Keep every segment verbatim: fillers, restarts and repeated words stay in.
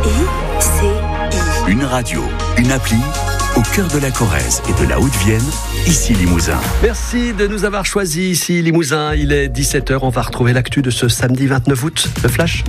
C I. Une radio, une appli, au cœur de la Corrèze et de la Haute-Vienne, ici Limousin. Merci de nous avoir choisis ici Limousin. Il est dix-sept heures, on va retrouver l'actu de ce samedi vingt-neuf août. Le flash.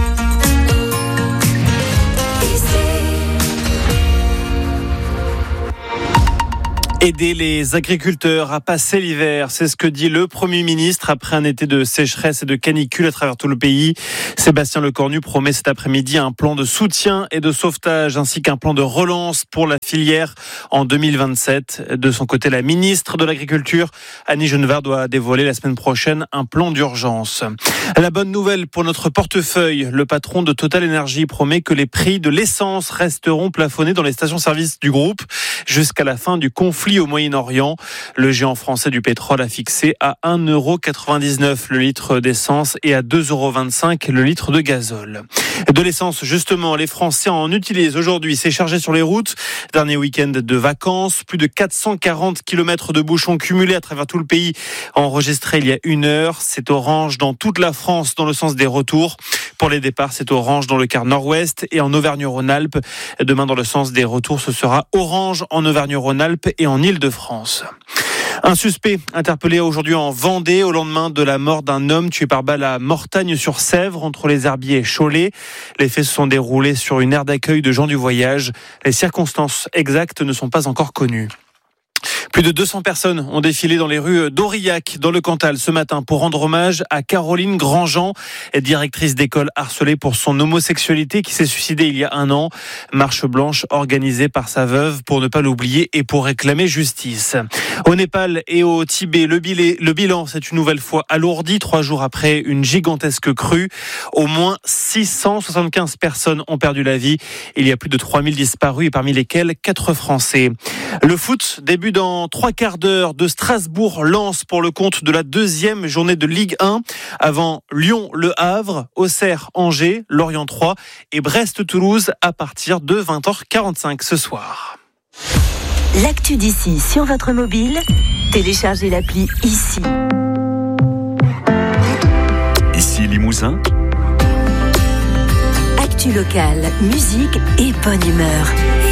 Aider les agriculteurs à passer l'hiver, c'est ce que dit le Premier ministre après un été de sécheresse et de canicule à travers tout le pays. Sébastien Lecornu promet cet après-midi un plan de soutien et de sauvetage ainsi qu'un plan de relance pour la filière en deux mille vingt-sept. De son côté, la ministre de l'Agriculture, Annie Genevard, doit dévoiler la semaine prochaine un plan d'urgence. La bonne nouvelle pour notre portefeuille, le patron de Total Energy promet que les prix de l'essence resteront plafonnés dans les stations-service du groupe jusqu'à la fin du conflit au Moyen-Orient. Le géant français du pétrole a fixé à un euro quatre-vingt-dix-neuf le litre d'essence et à deux euros vingt-cinq le litre de gazole. De l'essence, justement, les Français en utilisent aujourd'hui. C'est chargé sur les routes. Dernier week-end de vacances, plus de quatre cent quarante kilomètres de bouchons cumulés à travers tout le pays enregistrés il y a une heure. C'est orange dans toute la France dans le sens des retours. Pour les départs, c'est orange dans le quart nord-ouest et en Auvergne-Rhône-Alpes. Demain, dans le sens des retours, ce sera orange en Auvergne-Rhône-Alpes et en Île-de-France. Un suspect interpellé aujourd'hui en Vendée au lendemain de la mort d'un homme tué par balle à Mortagne-sur-Sèvre entre les Herbiers et Cholet. Les faits se sont déroulés sur une aire d'accueil de gens du voyage. Les circonstances exactes ne sont pas encore connues. Plus de deux cents personnes ont défilé dans les rues d'Aurillac, dans le Cantal, ce matin pour rendre hommage à Caroline Grandjean, directrice d'école harcelée pour son homosexualité qui s'est suicidée il y a un an. Marche blanche organisée par sa veuve pour ne pas l'oublier et pour réclamer justice. Au Népal et au Tibet, le, bilé, le bilan s'est une nouvelle fois alourdi trois jours après une gigantesque crue. Au moins six cent soixante-quinze personnes ont perdu la vie. Il y a plus de trois mille disparus et parmi lesquels quatre Français. Le foot débute dans trois quarts d'heure de Strasbourg-Lens pour le compte de la deuxième journée de Ligue un. Avant Lyon-Le Havre, Auxerre-Angers, Lorient trois et Brest-Toulouse à partir de vingt heures quarante-cinq ce soir. L'actu d'ici sur votre mobile, téléchargez l'appli ici. Ici Limousin. Actu locale, musique et bonne humeur.